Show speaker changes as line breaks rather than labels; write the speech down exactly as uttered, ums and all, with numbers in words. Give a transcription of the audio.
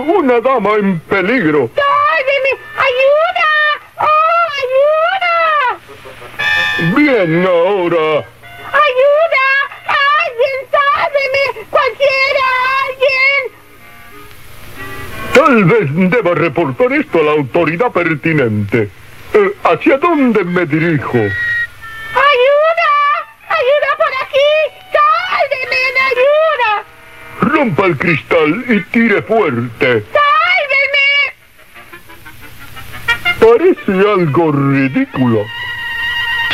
una dama en peligro.
¡Sálveme! ¡Ayuda! ¡Oh, ayuda!
Bien, ahora.
¡Ayuda! ¡Alguien, sálveme! ¡Cualquiera! ¡Alguien!
Tal vez deba reportar esto a la autoridad pertinente. Eh, ¿Hacia dónde me dirijo?
¡Ayuda! ¡Ayuda por aquí! ¡Sálveme! ¡Ayuda!
Rompa el cristal y tire fuerte.
¡Sálveme!
Parece algo ridículo.